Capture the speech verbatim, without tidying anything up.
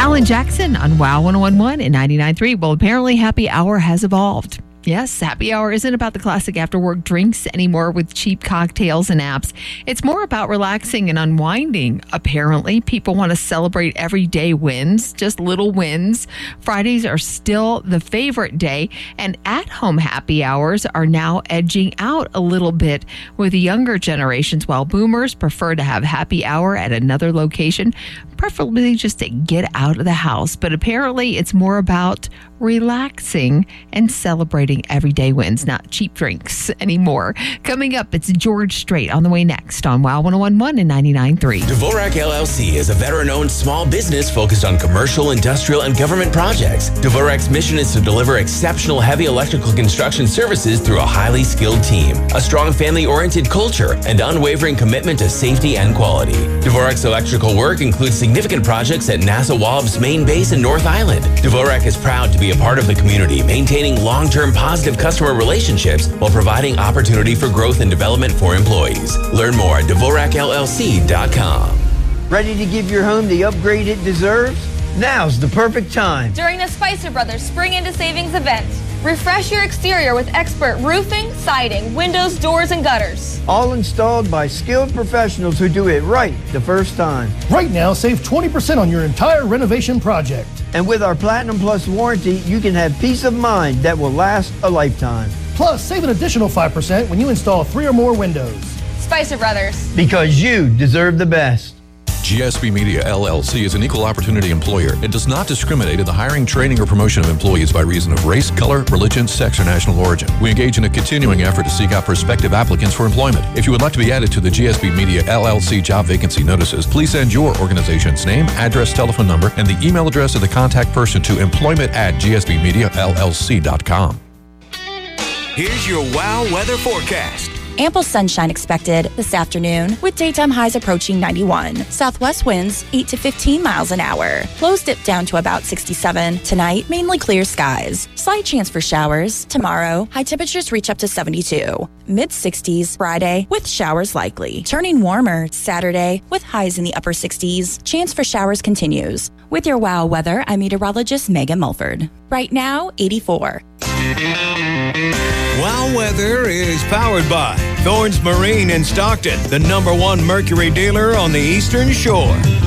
Alan Jackson on Wow one oh one point one and ninety-nine point three. Well, apparently happy hour has evolved. Yes, happy hour isn't about the classic after-work drinks anymore with cheap cocktails and apps. It's more about relaxing and unwinding. Apparently, people want to celebrate everyday wins, just little wins. Fridays are still the favorite day, and at-home happy hours are now edging out a little bit with the younger generations, while boomers prefer to have happy hour at another location, preferably just to get out of the house. But apparently, it's more about relaxing and celebrating everyday wins, not cheap drinks anymore. Coming up, it's George Strait on the way next on Wow one oh one point one and ninety-nine point three. Dvorak L L C is a veteran-owned small business focused on commercial, industrial, and government projects. Dvorak's mission is to deliver exceptional heavy electrical construction services through a highly skilled team, a strong family-oriented culture, and unwavering commitment to safety and quality. Dvorak's electrical work includes significant projects at NASA Wallops Main Base and North Island. Dvorak is proud to be a part of the community, maintaining long-term positive customer relationships while providing opportunity for growth and development for employees. Learn more at Dvorak L L C dot com. Ready to give your home the upgrade it deserves? Now's the perfect time. During the Spicer Brothers Spring Into Savings event, refresh your exterior with expert roofing, siding, windows, doors, and gutters. All installed by skilled professionals who do it right the first time. Right now, save twenty percent on your entire renovation project. And with our Platinum Plus warranty, you can have peace of mind that will last a lifetime. Plus, save an additional five percent when you install three or more windows. Spicer Brothers. Because you deserve the best. G S B Media L L C is an equal opportunity employer and does not discriminate in the hiring, training, or promotion of employees by reason of race, color, religion, sex, or national origin. We engage in a continuing effort to seek out prospective applicants for employment. If you would like to be added to the G S B Media L L C job vacancy notices, please send your organization's name, address, telephone number, and the email address of the contact person to employment at G S B media L L C dot com. Here's your Wow weather forecast. Ample sunshine expected this afternoon with daytime highs approaching ninety-one. Southwest winds eight to fifteen miles an hour. Lows dip down to about sixty-seven. Tonight, mainly clear skies. Slight chance for showers. Tomorrow, high temperatures reach up to seventy-two. Mid sixties Friday with showers likely. Turning warmer Saturday with highs in the upper sixties. Chance for showers continues. With your Wow weather, I'm meteorologist Megan Mulford. Right now, eighty-four. Wow weather is powered by Thorns Marine in Stockton, the number one Mercury dealer on the Eastern Shore.